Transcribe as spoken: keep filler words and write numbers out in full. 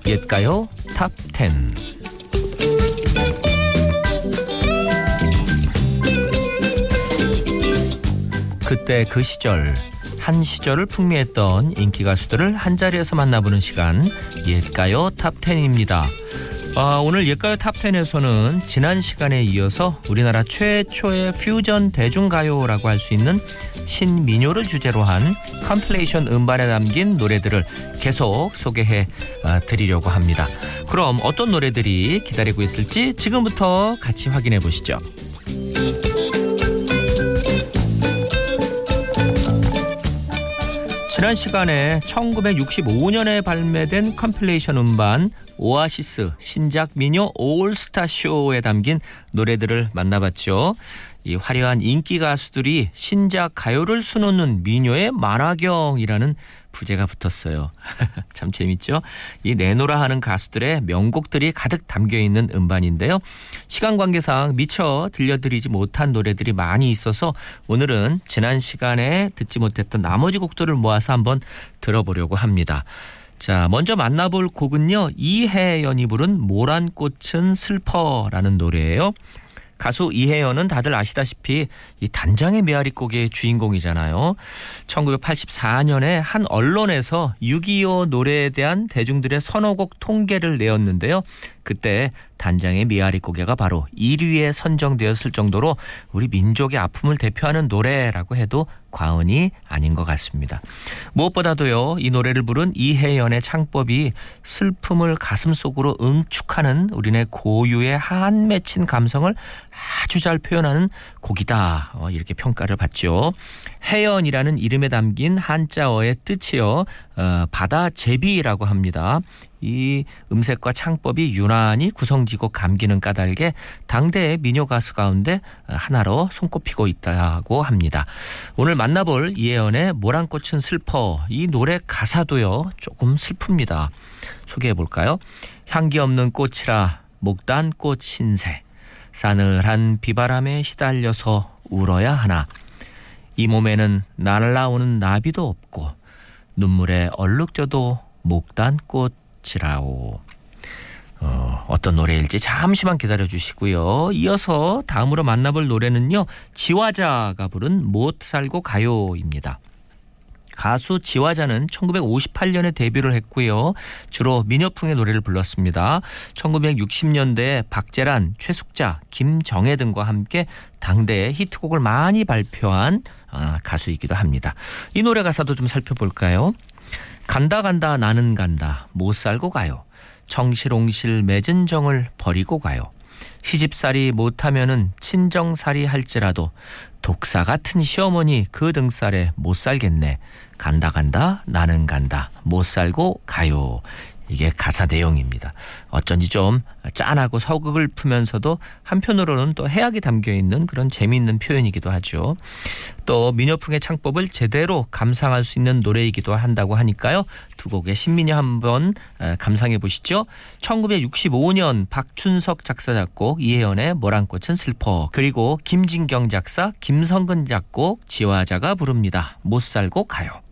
옛가요 탑 텐. 그때 그 시절, 한 시절을 풍미했던 인기 가수들을 한자리에서 만나보는 시간, 옛가요 탑 텐입니다. 아, 오늘 옛가요 탑 텐에서는 지난 시간에 이어서 우리나라 최초의 퓨전 대중가요라고 할 수 있는 신민요를 주제로 한 컴필레이션 음반에 담긴 노래들을 계속 소개해 드리려고 합니다. 그럼 어떤 노래들이 기다리고 있을지 지금부터 같이 확인해 보시죠. 지난 시간에 천구백육십오 년에 발매된 컴필레이션 음반 오아시스 신작 민요 올스타쇼에 담긴 노래들을 만나봤죠. 이 화려한 인기 가수들이 신작 가요를 수놓는 민요의 만화경이라는 부제가 붙었어요. 참 재밌죠? 이 내노라 하는 가수들의 명곡들이 가득 담겨있는 음반인데요. 시간 관계상 미처 들려드리지 못한 노래들이 많이 있어서 오늘은 지난 시간에 듣지 못했던 나머지 곡들을 모아서 한번 들어보려고 합니다. 자, 먼저 만나볼 곡은요, 이혜연이 부른 모란꽃은 슬퍼라는 노래예요. 가수 이혜연은 다들 아시다시피 이 단장의 메아리 곡의 주인공이잖아요. 천구백팔십사 년에 한 언론에서 육이오 노래에 대한 대중들의 선호곡 통계를 내었는데요. 그때 단장의 메아리 고개가 바로 일 위에 선정되었을 정도로 우리 민족의 아픔을 대표하는 노래라고 해도 과언이 아닌 것 같습니다. 무엇보다도요, 이 노래를 부른 이혜연의 창법이 슬픔을 가슴속으로 응축하는 우리네 고유의 한 맺힌 감성을 아주 잘 표현하는 곡이다, 어, 이렇게 평가를 받죠. 혜연이라는 이름에 담긴 한자어의 뜻이요, 어, 바다 제비라고 합니다. 이 음색과 창법이 유난히 구성지고 감기는 까닭에 당대의 민요 가수 가운데 하나로 손꼽히고 있다고 합니다. 오늘 만나볼 이혜연의 모란꽃은 슬퍼, 이 노래 가사도요 조금 슬픕니다. 소개해볼까요? 향기 없는 꽃이라 목단꽃 신세, 싸늘한 비바람에 시달려서 울어야 하나, 이 몸에는 날아오는 나비도 없고 눈물에 얼룩져도 목단꽃 지라오. 어, 어떤 노래일지 잠시만 기다려주시고요. 이어서 다음으로 만나볼 노래는요, 지화자가 부른 못 살고 가요입니다. 가수 지화자는 천구백오십팔 년에 데뷔를 했고요. 주로 민요풍의 노래를 불렀습니다. 천구백육십 년대에 박재란, 최숙자, 김정혜 등과 함께 당대의 히트곡을 많이 발표한 아, 가수이기도 합니다. 이 노래 가사도 좀 살펴볼까요? 간다 간다 나는 간다 못 살고 가요. 청실옹실 맺은 정을 버리고 가요. 시집살이 못하면은 친정살이 할지라도 독사 같은 시어머니 그 등살에 못 살겠네. 간다 간다 나는 간다 못 살고 가요. 이게 가사 내용입니다. 어쩐지 좀 짠하고 서극을 풀면서도 한편으로는 또 해악이 담겨있는 그런 재미있는 표현이기도 하죠. 또 민요풍의 창법을 제대로 감상할 수 있는 노래이기도 한다고 하니까요. 두 곡의 신민요 한번 감상해 보시죠. 천구백육십오 년 박춘석 작사 작곡, 이혜연의 모란꽃은 슬퍼, 그리고 김진경 작사, 김성근 작곡, 지화자가 부릅니다. 못 살고 가요.